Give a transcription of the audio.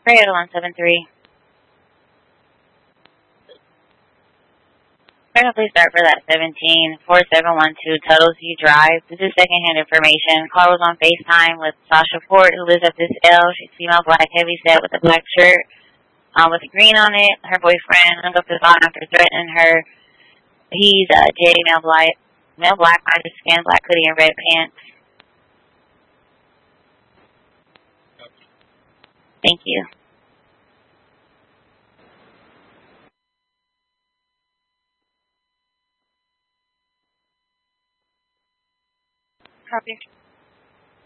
Toyota 173. Please start for that 174712 Tuttles View Drive. This is secondhand information. Caller was on FaceTime with Sasha Ford, who lives at this L. She's female, black, heavy set with a black shirt with green on it. Her boyfriend hung up his phone after threatening her. He's J, male black, lighter skin, black hoodie, and red pants. Thank you. Copy.